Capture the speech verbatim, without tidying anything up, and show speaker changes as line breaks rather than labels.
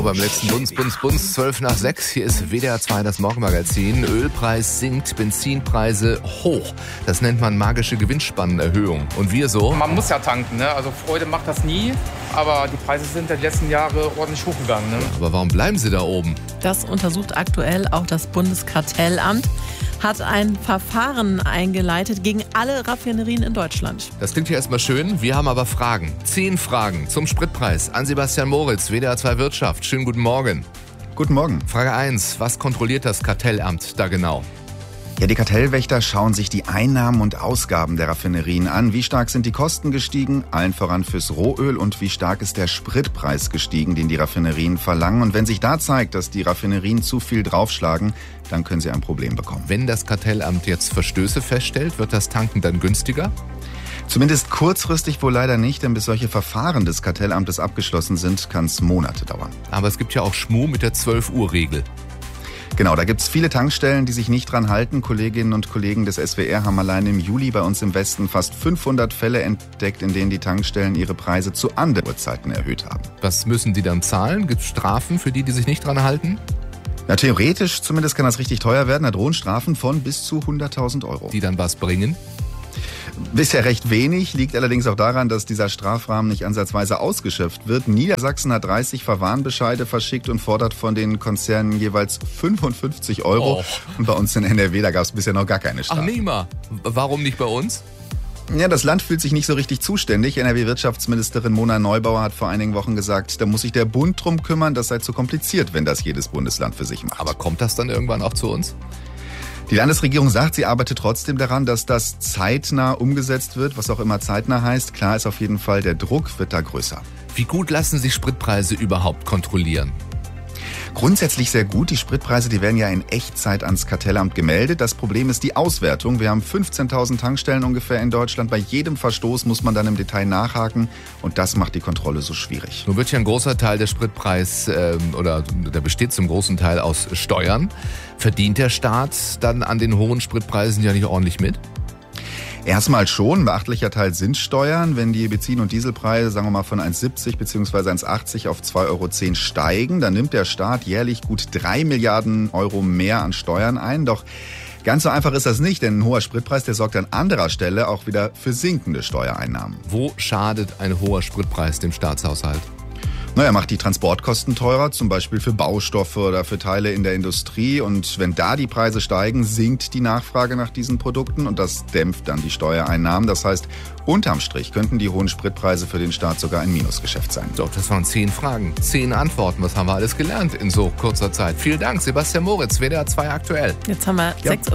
Beim letzten Bunz, Bunz, Bunz, zwölf nach sechs. Hier ist W D R zwei, das Morgenmagazin. Ölpreis sinkt, Benzinpreise hoch. Das nennt man magische Gewinnspannenerhöhung. Und wir so?
Man muss ja tanken, ne? Also Freude macht das nie. Aber die Preise sind die letzten Jahre ordentlich hochgegangen. Ne?
Aber warum bleiben sie da oben?
Das untersucht aktuell auch das Bundeskartellamt. Hat ein Verfahren eingeleitet gegen alle Raffinerien in Deutschland.
Das klingt ja erstmal schön. Wir haben aber Fragen. Zehn Fragen zum Spritpreis an Sebastian Moritz, W D R zwei Wirtschaft. Schönen guten Morgen.
Guten Morgen.
Frage eins. Was kontrolliert das Kartellamt da genau?
Ja, die Kartellwächter schauen sich die Einnahmen und Ausgaben der Raffinerien an. Wie stark sind die Kosten gestiegen, allen voran fürs Rohöl, und wie stark ist der Spritpreis gestiegen, den die Raffinerien verlangen. Und wenn sich da zeigt, dass die Raffinerien zu viel draufschlagen, dann können sie ein Problem bekommen.
Wenn das Kartellamt jetzt Verstöße feststellt, wird das Tanken dann günstiger?
Zumindest kurzfristig wohl leider nicht, denn bis solche Verfahren des Kartellamtes abgeschlossen sind, kann es Monate dauern.
Aber es gibt ja auch Schmuh mit der zwölf-Uhr-Regel.
Genau, da gibt's viele Tankstellen, die sich nicht dran halten. Kolleginnen und Kollegen des S W R haben allein im Juli bei uns im Westen fast fünfhundert Fälle entdeckt, in denen die Tankstellen ihre Preise zu anderen Uhrzeiten erhöht haben.
Was müssen die dann zahlen? Gibt es Strafen für die, die sich nicht dran halten?
Na, theoretisch zumindest kann das richtig teuer werden. Da drohen Strafen von bis zu hunderttausend Euro.
Die dann was bringen?
Bisher recht wenig, liegt allerdings auch daran, dass dieser Strafrahmen nicht ansatzweise ausgeschöpft wird. Niedersachsen hat dreißig Verwarnbescheide verschickt und fordert von den Konzernen jeweils fünfundfünfzig Euro.
Oh.
Und bei uns in N R W, da gab es bisher noch gar keine Strafe.
Ach, Nima, warum nicht bei uns?
Ja, das Land fühlt sich nicht so richtig zuständig. N R W-Wirtschaftsministerin Mona Neubauer hat vor einigen Wochen gesagt, da muss sich der Bund drum kümmern, das sei zu kompliziert, wenn das jedes Bundesland für sich macht.
Aber kommt das dann irgendwann auch zu uns?
Die Landesregierung sagt, sie arbeitet trotzdem daran, dass das zeitnah umgesetzt wird, was auch immer zeitnah heißt. Klar ist auf jeden Fall, der Druck wird da größer.
Wie gut lassen sich Spritpreise überhaupt kontrollieren?
Grundsätzlich sehr gut. Die Spritpreise, die werden ja in Echtzeit ans Kartellamt gemeldet. Das Problem ist die Auswertung. Wir haben fünfzehntausend Tankstellen ungefähr in Deutschland. Bei jedem Verstoß muss man dann im Detail nachhaken und das macht die Kontrolle so schwierig.
Nun wird ja ein großer Teil der Spritpreis, äh, oder der besteht zum großen Teil aus Steuern. Verdient der Staat dann an den hohen Spritpreisen ja nicht ordentlich mit?
Erstmal schon, ein beachtlicher Teil sind Steuern. Wenn die Benzin- und Dieselpreise, sagen wir mal, von eins Komma siebzig bzw. eins Komma achtzig auf zwei Euro zehn steigen, dann nimmt der Staat jährlich gut drei Milliarden Euro mehr an Steuern ein. Doch ganz so einfach ist das nicht, denn ein hoher Spritpreis, der sorgt an anderer Stelle auch wieder für sinkende Steuereinnahmen.
Wo schadet ein hoher Spritpreis dem Staatshaushalt?
Naja, macht die Transportkosten teurer, zum Beispiel für Baustoffe oder für Teile in der Industrie. Und wenn da die Preise steigen, sinkt die Nachfrage nach diesen Produkten und das dämpft dann die Steuereinnahmen. Das heißt, unterm Strich könnten die hohen Spritpreise für den Staat sogar ein Minusgeschäft sein.
So, das waren zehn Fragen, zehn Antworten. Was haben wir alles gelernt in so kurzer Zeit? Vielen Dank, Sebastian Moritz, W D R zwei aktuell.
Jetzt haben wir
Ja.
sechs